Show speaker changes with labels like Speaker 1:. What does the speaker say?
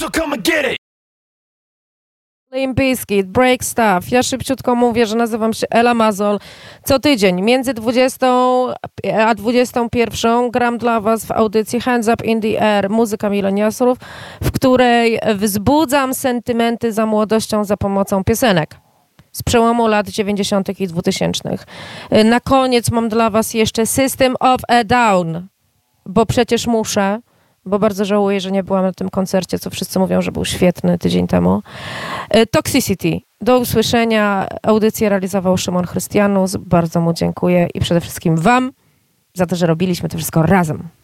Speaker 1: so come and get it.
Speaker 2: Limp Bizkit, Break Stuff. Ja szybciutko mówię, że nazywam się Ela Mazol. Co tydzień między 20 a 21 gram dla was w audycji Hands Up in the Air, muzyka milenialsów, w której wzbudzam sentymenty za młodością za pomocą piosenek z przełomu lat 90. i 2000. Na koniec mam dla was jeszcze System of a Down, bo przecież muszę, bo bardzo żałuję, że nie byłam na tym koncercie, co wszyscy mówią, że był świetny tydzień temu. Toxicity. Do usłyszenia. Audycję realizował Szymon Chrystianus. Bardzo mu dziękuję i przede wszystkim wam za to, że robiliśmy to wszystko razem.